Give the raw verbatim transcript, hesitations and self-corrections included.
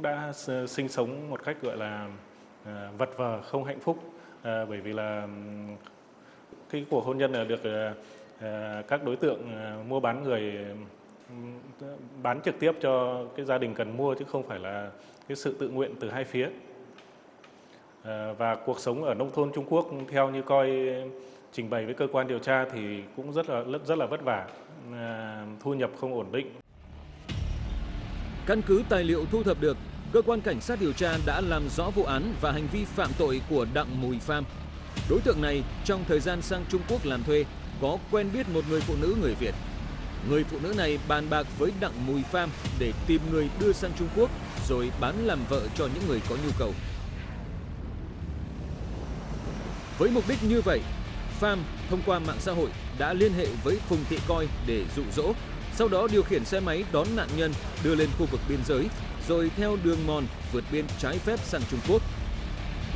đã sinh sống một cách gọi là vật vờ không hạnh phúc, bởi vì là cái cuộc hôn nhân là được các đối tượng mua bán người bán trực tiếp cho cái gia đình cần mua, chứ không phải là cái sự tự nguyện từ hai phía. Và cuộc sống ở nông thôn Trung Quốc theo như coi trình bày với cơ quan điều tra thì cũng rất là rất là vất vả, thu nhập không ổn định. Căn cứ tài liệu thu thập được, cơ quan cảnh sát điều tra đã làm rõ vụ án và hành vi phạm tội của Đặng Mùi Pham. Đối tượng này trong thời gian sang Trung Quốc làm thuê có quen biết một người phụ nữ người Việt. Người phụ nữ này bàn bạc với Đặng Mùi Pham để tìm người đưa sang Trung Quốc rồi bán làm vợ cho những người có nhu cầu. Với mục đích như vậy, Pham thông qua mạng xã hội đã liên hệ với Phùng Thị Coi để dụ dỗ, sau đó điều khiển xe máy đón nạn nhân đưa lên khu vực biên giới, rồi theo đường mòn vượt biên trái phép sang Trung Quốc.